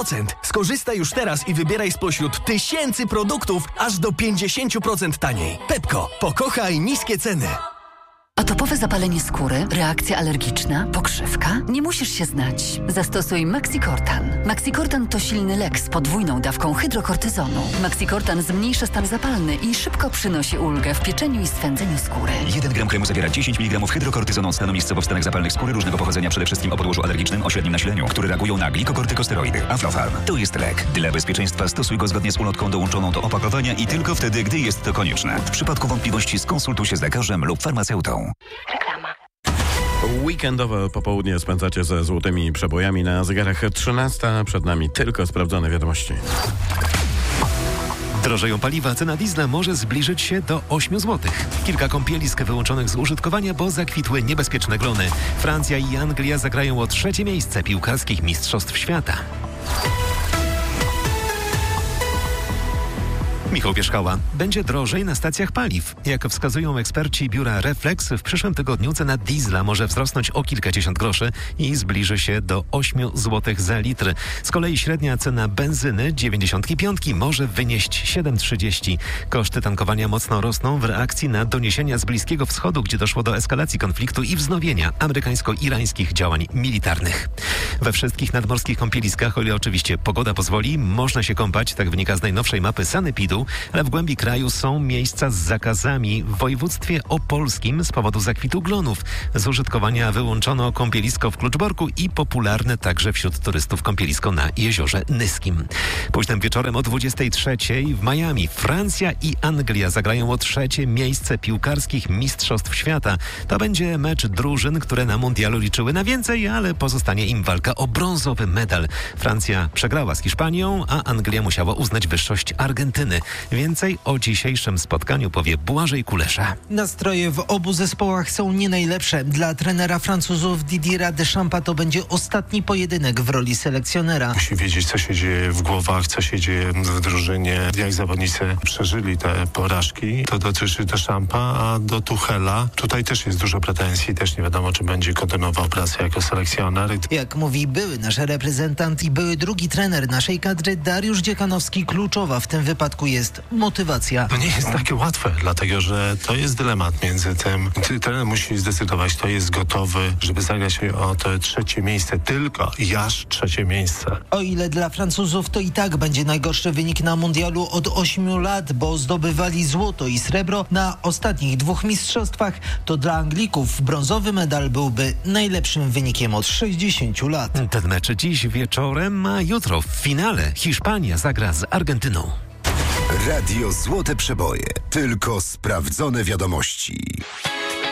50%. Skorzystaj już teraz i wybieraj spośród tysięcy produktów aż do 50% taniej. Pepko, pokochaj niskie ceny. Atopowe zapalenie skóry, reakcja alergiczna, pokrzywka? Nie musisz się znać. Zastosuj Maxicortan. Maxicortan to silny lek z podwójną dawką hydrokortyzonu. Maxicortan zmniejsza stan zapalny i szybko przynosi ulgę w pieczeniu i swędzeniu skóry. 1 gram kremu zawiera 10 mg hydrokortyzonu stanowiskowo w stanach zapalnych skóry różnego pochodzenia, przede wszystkim o podłożu alergicznym o średnim nasileniu, które reagują na glikokortykosteroidy. Aflofarm. To jest lek. Dla bezpieczeństwa stosuj go zgodnie z ulotką dołączoną do opakowania i tylko wtedy, gdy jest to konieczne. W przypadku wątpliwości skonsultuj się z lekarzem lub farmaceutą. Reklama. Weekendowe popołudnie spędzacie ze złotymi przebojami na zegarach 13. Przed nami tylko sprawdzone wiadomości. Drożeją paliwa, cena diesla może zbliżyć się do 8 zł. Kilka kąpielisk wyłączonych z użytkowania, bo zakwitły niebezpieczne glony. Francja i Anglia zagrają o 3. miejsce piłkarskich mistrzostw świata. Michał Pierzchała. Będzie drożej na stacjach paliw. Jak wskazują eksperci biura Reflex, w przyszłym tygodniu cena diesla może wzrosnąć o kilkadziesiąt groszy i zbliży się do 8 zł za litr. Z kolei średnia cena benzyny 95 może wynieść 7,30. Koszty tankowania mocno rosną w reakcji na doniesienia z Bliskiego Wschodu, gdzie doszło do eskalacji konfliktu i wznowienia amerykańsko-irańskich działań militarnych. We wszystkich nadmorskich kąpieliskach, o ile oczywiście pogoda pozwoli, można się kąpać, tak wynika z najnowszej mapy Sanepidu, ale w głębi kraju są miejsca z zakazami. W województwie opolskim z powodu zakwitu glonów z użytkowania wyłączono kąpielisko w Kluczborku i popularne także wśród turystów kąpielisko na Jeziorze Nyskim. Późnym wieczorem o 23:00 w Miami Francja i Anglia zagrają o 3. miejsce piłkarskich mistrzostw świata. To będzie mecz drużyn, które na mundialu liczyły na więcej, ale pozostanie im walka o brązowy medal. Francja przegrała z Hiszpanią, a Anglia musiała uznać wyższość Argentyny. Więcej o dzisiejszym spotkaniu powie Błażej Kulesza. Nastroje w obu zespołach są nie najlepsze. Dla trenera Francuzów Didiera Deschampa to będzie ostatni pojedynek w roli selekcjonera. Musi wiedzieć, co się dzieje w głowach, co się dzieje w drużynie, jak zawodnicy przeżyli te porażki. To dotyczy Deschampa, a do Tuchela tutaj też jest dużo pretensji. Też nie wiadomo, czy będzie kontynuował pracę jako selekcjoner. Jak mówi były nasz reprezentant i były drugi trener naszej kadry Dariusz Dziekanowski, kluczowa w tym wypadku jest motywacja. To nie jest takie łatwe, dlatego że to jest dylemat między tym. Trener musi zdecydować, kto jest gotowy, żeby zagrać o to 3. miejsce. Tylko i aż 3. miejsce. O ile dla Francuzów to i tak będzie najgorszy wynik na mundialu od 8 lat, bo zdobywali złoto i srebro na ostatnich 2 mistrzostwach, to dla Anglików brązowy medal byłby najlepszym wynikiem od 60 lat. Ten mecz dziś wieczorem, a jutro w finale Hiszpania zagra z Argentyną. Radio Złote Przeboje. Tylko sprawdzone wiadomości.